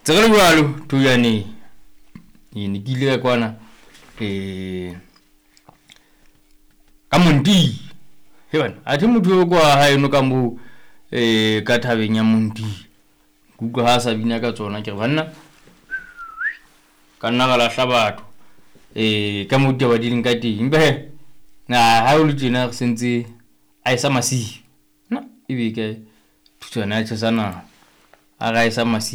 tsegele bjalo tuyane ne ke ile ka kwana ka Monti hebana a the motho yo kwa ha eno ka mo ka thabeng ya Monti kuku ha sa bina ka tsona ke re banna ka nna ga lahla batho ka modia wa dileng ka teng be na ha o le tsena re sentse a isa masi na ibe ke tsona a tsana a ga isa masi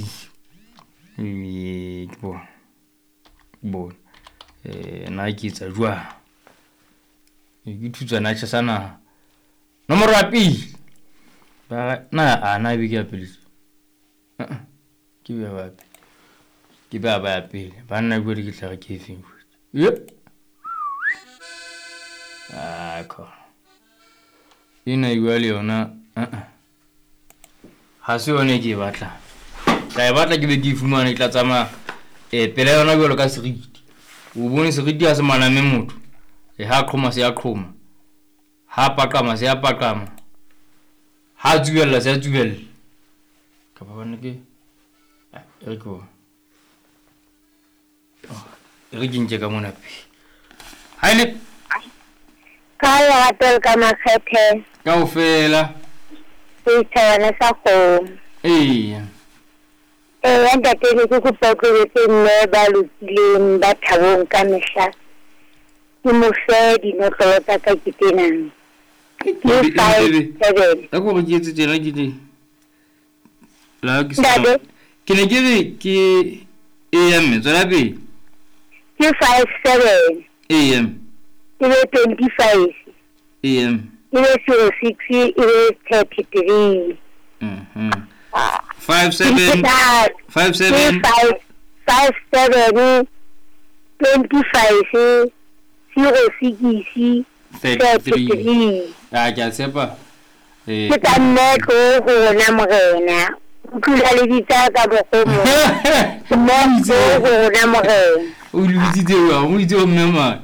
ke bo na ke tsa jwa ke thutsana tsana nomoro ya pili na ana ibe ke ya pili ke ba ya pili banna go re ke tla ke feng ko ina iwale yona ha se yone ke batla tla batla ke be ke fumana ke tla tsama pele yona go ka seriti o bone seriti a se maname motho ha qhoma se ya qhoma ha paqama se ya paqama ha tsuwella se ya tsuwella ka ba bana ke re ko re ginje ka mona pe haile Kaya atel ka makgethe ka ofela tsana sa go anda ke ke go pokole tsene ba lukileng ba thabong ka mehla ke mo fe dinotlo tsa ka ke tenang ke 5 7 a go ke tsena ke di la ke ke ne ke am tsara be ke 5 7 am ke 25 am ke 06 ke 33 5 7 5 7 5 7 25 06 33 ja sepa ke tanne go na morena o kula le ditsa ka bogomo mo go na morena o le ditse wa o itse o mmema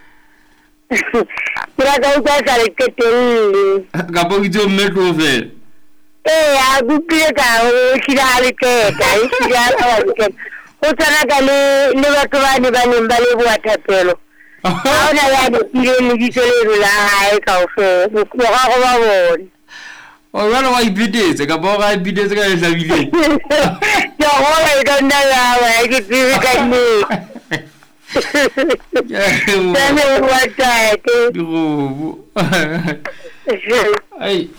kira ka uka sa le ketelle ka po itse o mmetlo fela a bupile ka o kira le teta e kira ka o tsana ka le batho ba ne ba neng ba le boathapelo ha ona ya dipile le ditselelo la hae ka o fe go ga go ba bone o bona wa ipitetse ka bo ga ipitetse ka lehlabile ya hola e ka nna ya wa ke tsebe ka nne ya ne wa tate go ai